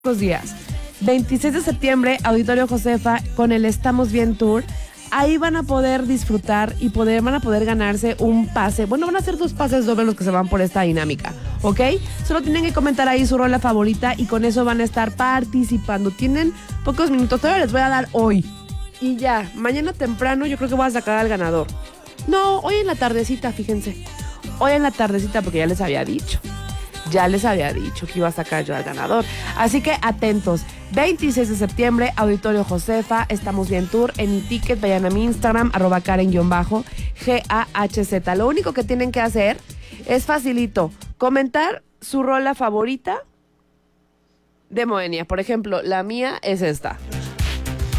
Estos días. 26 de septiembre, Auditorio Josefa con el Estamos Bien Tour. Ahí van a poder disfrutar y van a poder ganarse un pase. Bueno, van a ser 2 pases dobles los que se van por esta dinámica, ¿ok? Solo tienen que comentar ahí su rola favorita y con eso van a estar participando. Tienen pocos minutos, todavía les voy a dar hoy. Y ya, mañana temprano yo creo que voy a sacar al ganador. No, hoy en la tardecita, fíjense. Hoy en la tardecita porque ya les había dicho. Ya les había dicho que iba a sacar yo al ganador. Así que atentos. 26 de septiembre, Auditorio Josefa, Estamos Bien Tour. En mi ticket, vayan a mi Instagram, @Karen_GAHZ. Lo único que tienen que hacer es facilito. Comentar su rola favorita de Moenia. Por ejemplo, la mía es esta.